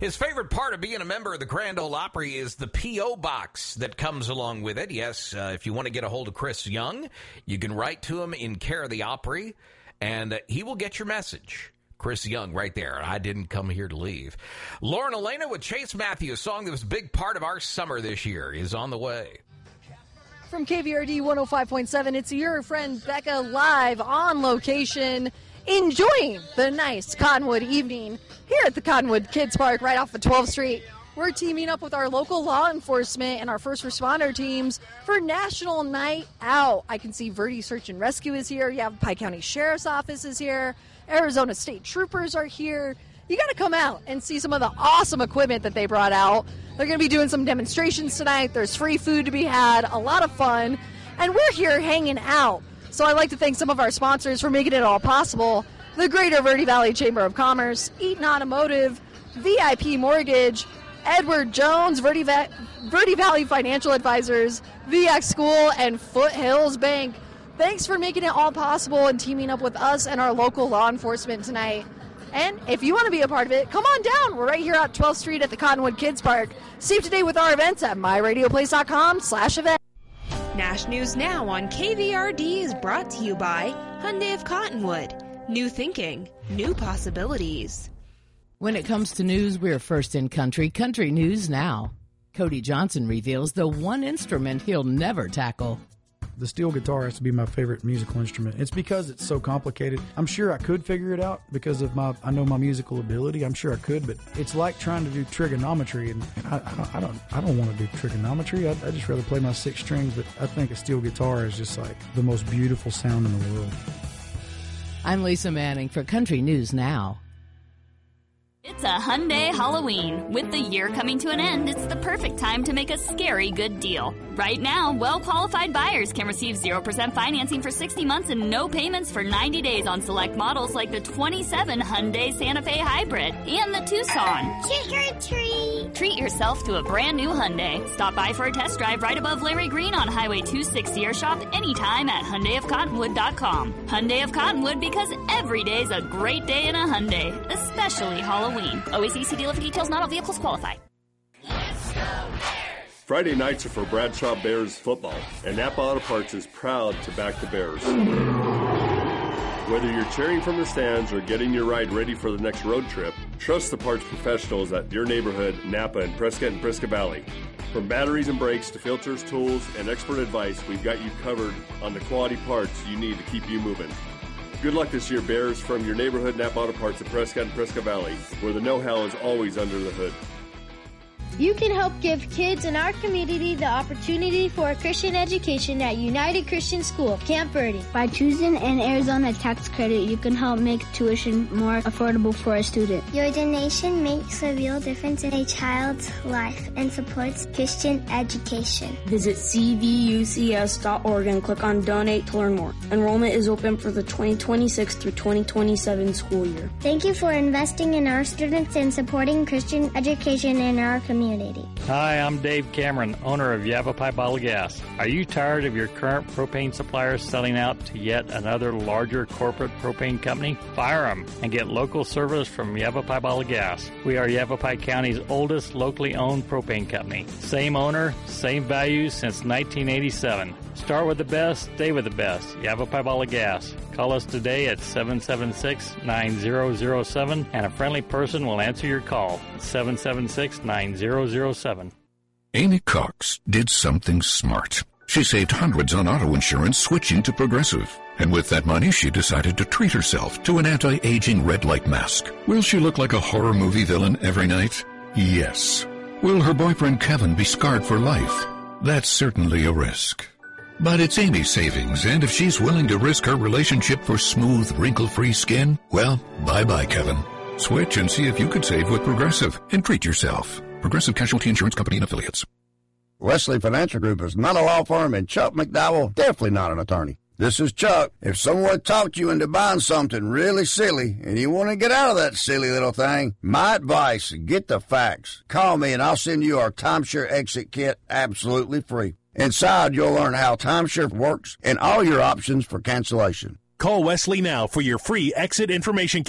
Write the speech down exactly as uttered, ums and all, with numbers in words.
His favorite part of being a member of the Grand Ole Opry is the P O box that comes along with it. Yes, uh, if you want to get a hold of Chris Young, you can write to him in care of the Opry, and uh, he will get your message. Chris Young right there. I didn't come here to leave. Lauren Elena with Chase Matthews, a song that was a big part of our summer this year, is on the way. From K V R D one oh five point seven, it's your friend Becca live on location, enjoying the nice Cottonwood evening here at the Cottonwood Kids Park right off of twelfth street. We're teaming up with our local law enforcement and our first responder teams for National Night Out. I can see Verde Search and Rescue is here. Yavapai County Sheriff's Office is here. Arizona State Troopers are here. You got to come out and see some of the awesome equipment that they brought out. They're going to be doing some demonstrations tonight. There's free food to be had, a lot of fun, and we're here hanging out. So I'd like to thank some of our sponsors for making it all possible. The Greater Verde Valley Chamber of Commerce, Eaton Automotive, V I P Mortgage, Edward Jones, Verde, Va- Verde Valley Financial Advisors, V X School, and Foothills Bank. Thanks for making it all possible and teaming up with us and our local law enforcement tonight. And if you want to be a part of it, come on down. We're right here at twelfth street at the Cottonwood Kids Park. Save today with our events at my radio place dot com slash event. Nash News Now on K V R D is brought to you by Hyundai of Cottonwood. New thinking, new possibilities. When it comes to news, we're first in country. Country News Now. Cody Johnson reveals the one instrument he'll never tackle. The steel guitar has to be my favorite musical instrument. It's because it's so complicated. I'm sure I could figure it out because of my, I know my musical ability. I'm sure I could, but it's like trying to do trigonometry, and I, I don't, I don't, I don't want to do trigonometry. I, I just rather play my six strings. But I think a steel guitar is just like the most beautiful sound in the world. I'm Lisa Manning for Country News Now. It's a Hyundai Halloween. With the year coming to an end, it's the perfect time to make a scary good deal. Right now, well-qualified buyers can receive zero percent financing for sixty months and no payments for ninety days on select models like the twenty-seven Hyundai Santa Fe Hybrid and the Tucson. Trick or treat! Treat yourself to a brand new Hyundai. Stop by for a test drive right above Larry Green on Highway two sixty or shop anytime at Hyundai of Cottonwood dot com. Hyundai of Cottonwood, because every day's a great day in a Hyundai, especially Halloween. O A C C dealer for details. Not all vehicles qualify. Friday nights are for Bradshaw Bears football, and Napa Auto Parts is proud to back the Bears. Whether you're cheering from the stands or getting your ride ready for the next road trip, trust the parts professionals at your neighborhood, Napa and Prescott and Prisca Valley. From batteries and brakes to filters, tools, and expert advice, we've got you covered on the quality parts you need to keep you moving. Good luck this year, Bears, from your neighborhood Napa Auto Parts at Prescott and Prisca Valley, where the know-how is always under the hood. You can help give kids in our community the opportunity for a Christian education at United Christian School, Camp Verde. By choosing an Arizona tax credit, you can help make tuition more affordable for a student. Your donation makes a real difference in a child's life and supports Christian education. Visit C V U C S dot org and click on Donate to learn more. Enrollment is open for the twenty twenty-six through twenty twenty-seven school year. Thank you for investing in our students and supporting Christian education in our community. Hi, I'm Dave Cameron, owner of Yavapai Bottle Gas. Are you tired of your current propane supplier selling out to yet another larger corporate propane company? Fire them and get local service from Yavapai Bottle Gas. We are Yavapai County's oldest locally owned propane company. Same owner, same values since nineteen eighty-seven. Start with the best, stay with the best. Yavapai Bottle Gas. Call us today at seven seven six, nine zero zero seven and a friendly person will answer your call. seven seven six, nine zero zero seven. Amy Cox did something smart. She saved hundreds on auto insurance switching to Progressive. And with that money, she decided to treat herself to an anti-aging red light mask. Will she look like a horror movie villain every night? Yes. Will her boyfriend Kevin be scarred for life? That's certainly a risk. But it's Amy's savings, and if she's willing to risk her relationship for smooth, wrinkle-free skin, well, bye-bye, Kevin. Switch and see if you could save with Progressive and treat yourself. Progressive Casualty Insurance Company and Affiliates. Wesley Financial Group is not a law firm, and Chuck McDowell definitely not an attorney. This is Chuck. If someone talked you into buying something really silly and you want to get out of that silly little thing, my advice, get the facts. Call me and I'll send you our timeshare exit kit absolutely free. Inside, you'll learn how timeshare works and all your options for cancellation. Call Wesley now for your free exit information kit.